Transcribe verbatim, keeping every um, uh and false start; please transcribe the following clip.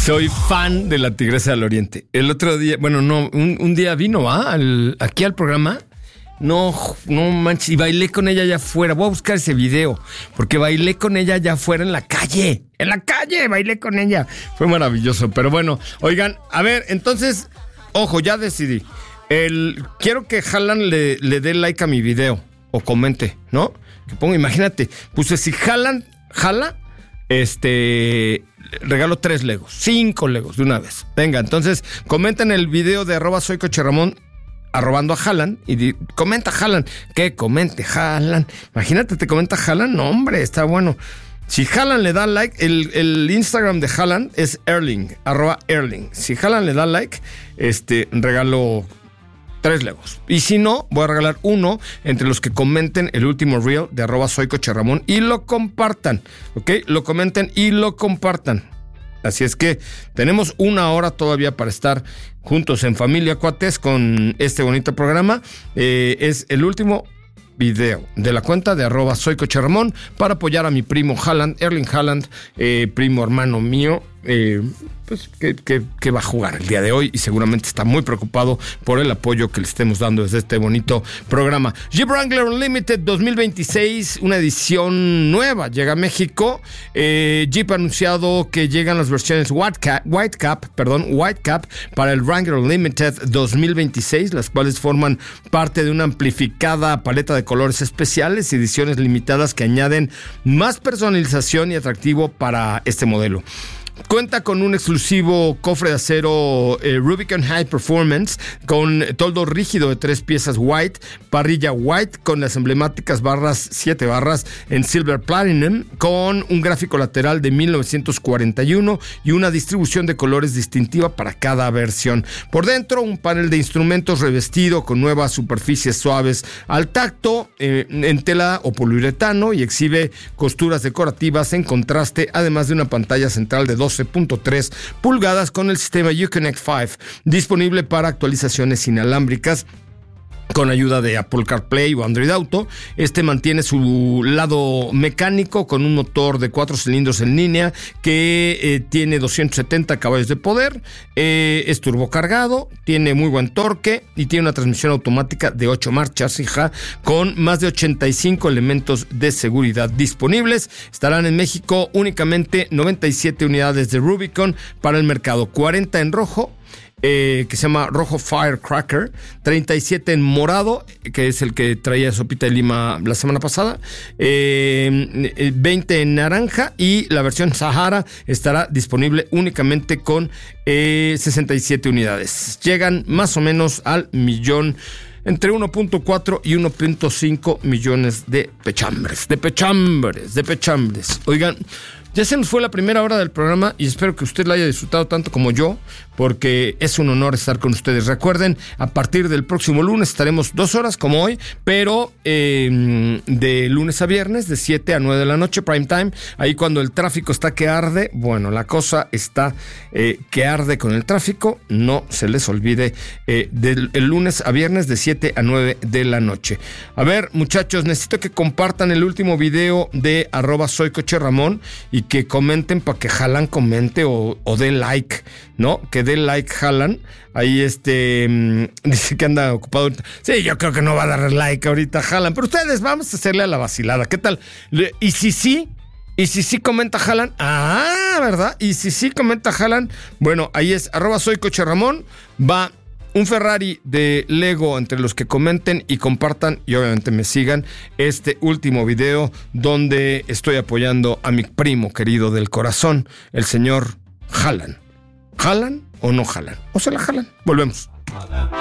Soy fan de la Tigresa del Oriente. El otro día, bueno, no, un, un día vino ¿ah? al, aquí al programa. No, no manches, y bailé con ella allá afuera. Voy a buscar ese video, porque bailé con ella allá afuera en la calle. En la calle, bailé con ella. Fue maravilloso, pero bueno, oigan, a ver, entonces, ojo, ya decidí. El, quiero que Haaland le, le dé like a mi video, o comente, ¿no? Que pongo, imagínate, puse si Haaland jala, este... regalo tres legos, cinco legos de una vez. Venga, entonces comenten el video de arroba soy Coche Ramón, arrobando a Haaland, y di, comenta Haaland, que comente Haaland. Imagínate, te comenta Haaland, no hombre, está bueno. Si Haaland le da like, el, el Instagram de Haaland es Erling, arroba Erling. Si Haaland le da like, este, regalo tres legos. Y si no, voy a regalar uno entre los que comenten el último reel de arroba soy Coche Ramón y lo compartan, ¿ok? Lo comenten y lo compartan. Así es que tenemos una hora todavía para estar juntos en familia, cuates, con este bonito programa. Eh, es el último video de la cuenta de arroba soy Coche Ramón para apoyar a mi primo Haaland, Erling Haaland, eh, primo hermano mío, eh, pues que, que, que va a jugar el día de hoy y seguramente está muy preocupado por el apoyo que le estemos dando desde este bonito programa. Jeep Wrangler Unlimited dos mil veintiséis, una edición nueva, llega a México. eh, Jeep ha anunciado que llegan las versiones White Cap, White Cap, perdón, White Cap para el Wrangler Unlimited dos mil veintiséis, las cuales forman parte de una amplificada paleta de colores especiales y ediciones limitadas que añaden más personalización y atractivo para este modelo. Cuenta con un exclusivo cofre de acero eh, Rubicon High Performance con toldo rígido de tres piezas white, parrilla white con las emblemáticas barras, siete barras en Silver Platinum, con un gráfico lateral de mil novecientos cuarenta y uno y una distribución de colores distintiva para cada versión. Por dentro, un panel de instrumentos revestido con nuevas superficies suaves al tacto eh, en tela o poliuretano y exhibe costuras decorativas en contraste, además de una pantalla central de doce punto tres pulgadas con el sistema Uconnect cinco, disponible para actualizaciones inalámbricas con ayuda de Apple CarPlay o Android Auto. Este mantiene su lado mecánico con un motor de cuatro cilindros en línea que eh, tiene doscientos setenta caballos de poder, eh, es turbocargado, tiene muy buen torque y tiene una transmisión automática de ocho marchas, hija, con más de ochenta y cinco elementos de seguridad disponibles. Estarán en México únicamente noventa y siete unidades de Rubicon para el mercado, cuarenta en rojo, Eh, que se llama rojo Firecracker, treinta y siete en morado, que es el que traía Sopita de Lima la semana pasada, eh, veinte en naranja, y la versión Sahara estará disponible únicamente con eh, sesenta y siete unidades. Llegan más o menos al millón, entre uno punto cuatro y uno punto cinco millones de pechambres, de pechambres, de pechambres. Oigan, ya se nos fue la primera hora del programa y espero que usted la haya disfrutado tanto como yo, porque es un honor estar con ustedes. Recuerden, a partir del próximo lunes estaremos dos horas como hoy, pero eh, de lunes a viernes, de siete a nueve de la noche, prime time. Ahí cuando el tráfico está que arde, bueno, la cosa está eh, que arde con el tráfico. No se les olvide, eh, del el lunes a viernes de siete a nueve de la noche. A ver, muchachos, necesito que compartan el último video de arroba soy Coche Ramón y que comenten para que Haaland comente o, o dé like, ¿no? Que dé like Haaland. Ahí este mmm, dice que anda ocupado ahorita. Sí, yo creo que no va a dar like ahorita Haaland, pero ustedes vamos a hacerle a la vacilada. ¿Qué tal? Y si sí, y si sí comenta Haaland, ah, ¿verdad? Y si sí comenta Haaland, bueno, ahí es arroba soy Coche Ramón, va un Ferrari de Lego entre los que comenten y compartan y obviamente me sigan este último video donde estoy apoyando a mi primo querido del corazón, el señor Haaland. ¿Haaland o no Haaland? ¿O se la jalan? Volvemos.